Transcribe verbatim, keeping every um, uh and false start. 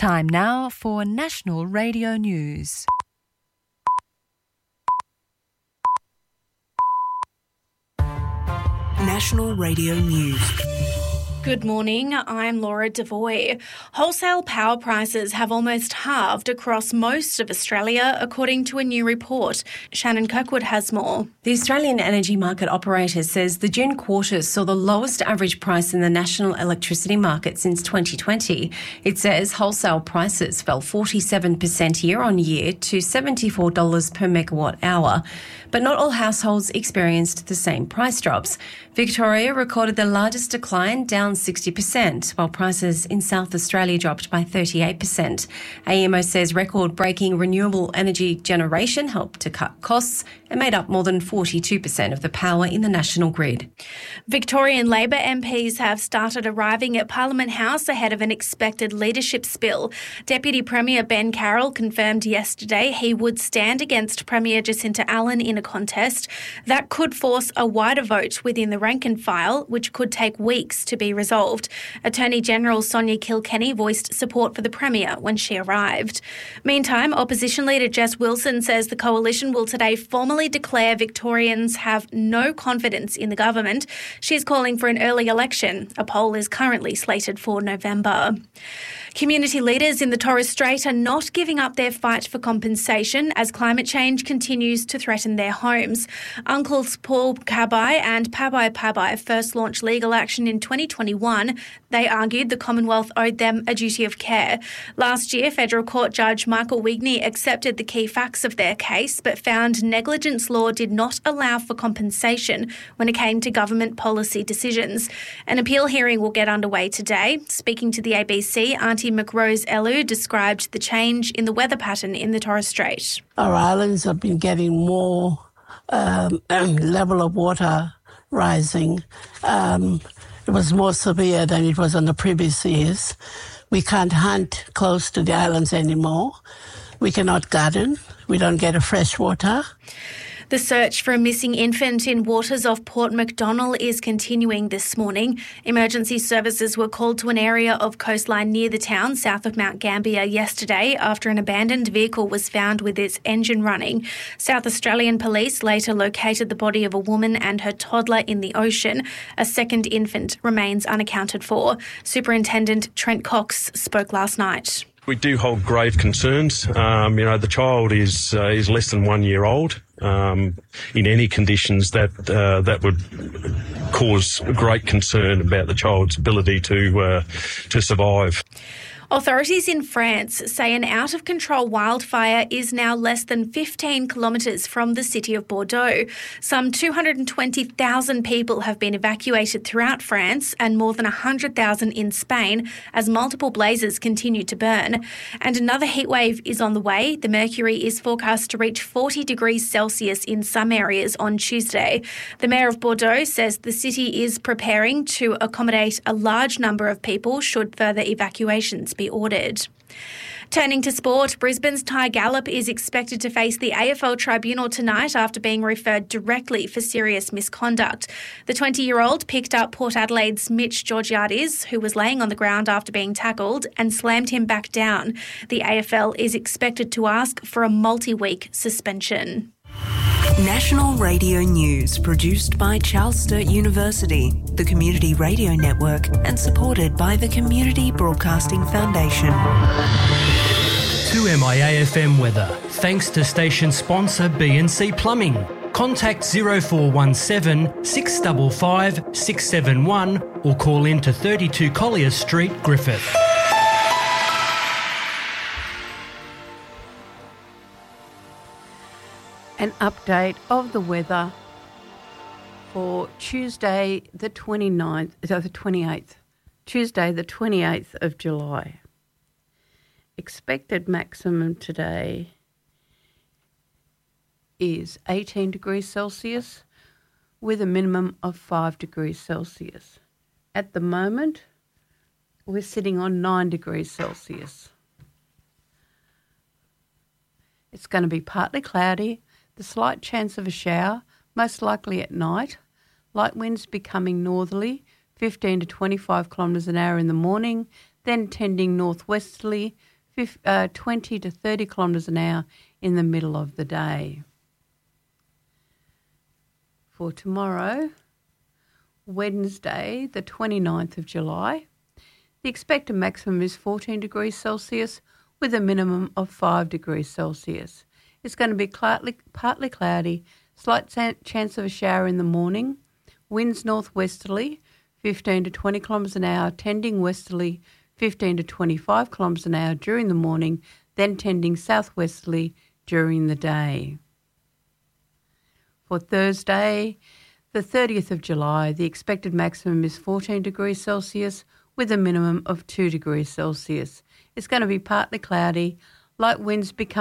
Time now for National Radio News. National Radio News. Good morning, I'm Laura Devoy. Wholesale power prices have almost halved across most of Australia, according to a new report. Shannon Kirkwood has more. The Australian Energy Market Operator says the June quarter saw the lowest average price in the national electricity market since twenty twenty. It says wholesale prices fell forty-seven percent year on year to seventy-four dollars per megawatt hour. But not all households experienced the same price drops. Victoria recorded the largest decline, down sixty percent, while prices in South Australia dropped by thirty-eight percent. A E M O says record-breaking renewable energy generation helped to cut costs and made up more than forty-two percent of the power in the national grid. Victorian Labor M Ps have started arriving at Parliament House ahead of an expected leadership spill. Deputy Premier Ben Carroll confirmed yesterday he would stand against Premier Jacinta Allen in a contest that could force a wider vote within the rank and file, which could take weeks to be resolved. Attorney General Sonia Kilkenny voiced support for the Premier when she arrived. Meantime, Opposition Leader Jess Wilson says the Coalition will today formally declare Victorians have no confidence in the government. She is calling for an early election. A poll is currently slated for November. Community leaders in the Torres Strait are not giving up their fight for compensation as climate change continues to threaten their homes. Uncles Paul Kabai and Pabai Pabai first launched legal action in twenty twenty-one. They argued the Commonwealth owed them a duty of care. Last year, Federal Court Judge Michael Wigney accepted the key facts of their case but found negligence law did not allow for compensation when it came to government policy decisions. An appeal hearing will get underway today. Speaking to the A B C, Auntie McRose Elu described the change in the weather pattern in the Torres Strait. Our islands have been getting more um, level of water rising. Um, it was more severe than it was on the previous years. We can't hunt close to the islands anymore. We cannot garden. We don't get a fresh water. The search for a missing infant in waters off Port MacDonnell is continuing this morning. Emergency services were called to an area of coastline near the town south of Mount Gambier yesterday after an abandoned vehicle was found with its engine running. South Australian police later located the body of a woman and her toddler in the ocean. A second infant remains unaccounted for. Superintendent Trent Cox spoke last night. We do hold grave concerns. Um, you know, the child is uh, is less than one year old. Um, in any conditions that uh, that would cause great concern about the child's ability to uh, to survive. Authorities in France say an out-of-control wildfire is now less than fifteen kilometres from the city of Bordeaux. Some two hundred twenty thousand people have been evacuated throughout France and more than one hundred thousand in Spain as multiple blazes continue to burn. And another heatwave is on the way. The mercury is forecast to reach forty degrees Celsius in some areas on Tuesday. The Mayor of Bordeaux says the city is preparing to accommodate a large number of people should further evacuations be ordered. Turning to sport, Brisbane's Ty Gallop is expected to face the A F L tribunal tonight after being referred directly for serious misconduct. The twenty-year-old picked up Port Adelaide's Mitch Georgiades, who was laying on the ground after being tackled, and slammed him back down. The A F L is expected to ask for a multi-week suspension. National Radio News, produced by Charles Sturt University, the Community Radio Network, and supported by the Community Broadcasting Foundation. To M I A F M weather, thanks to station sponsor B and C Plumbing. Contact zero four one seven, six five five, six seven one or call in to thirty-two Collier Street, Griffith. An update of the weather for Tuesday the twenty-ninth, so the twenty-eighth, Tuesday the twenty-eighth of July. Expected maximum today is eighteen degrees Celsius with a minimum of five degrees Celsius. At the moment, we're sitting on nine degrees Celsius. It's going to be partly cloudy. The slight chance of a shower, most likely at night. Light winds becoming northerly, fifteen to twenty-five kilometres an hour in the morning, then tending northwesterly, uh, twenty to thirty kilometres an hour in the middle of the day. For tomorrow, Wednesday, the twenty-ninth of July, the expected maximum is fourteen degrees Celsius with a minimum of five degrees Celsius. It's going to be partly, partly cloudy, slight chance of a shower in the morning, winds northwesterly, fifteen to twenty kilometres an hour, tending westerly, fifteen to twenty-five kilometres an hour during the morning, then tending southwesterly during the day. For Thursday, the thirtieth of July, the expected maximum is fourteen degrees Celsius with a minimum of two degrees Celsius. It's going to be partly cloudy, light winds become